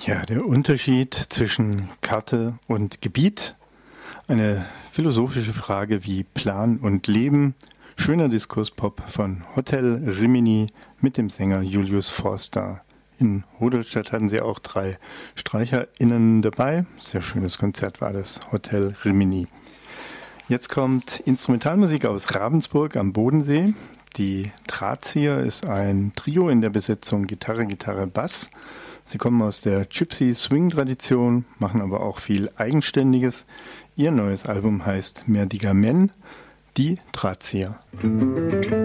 Ja, der Unterschied zwischen Karte und Gebiet. Eine philosophische Frage wie Plan und Leben. Schöner Diskurspop von Hotel Rimini mit dem Sänger Julius Forster. In Rudolstadt hatten sie auch 3 StreicherInnen dabei. Sehr schönes Konzert war das, Hotel Rimini. Jetzt kommt Instrumentalmusik aus Ravensburg am Bodensee. Die Drahtzieher ist ein Trio in der Besetzung Gitarre, Gitarre, Bass. Sie kommen aus der Gypsy-Swing-Tradition, machen aber auch viel Eigenständiges. Ihr neues Album heißt Merdigamen, die Drahtzieher.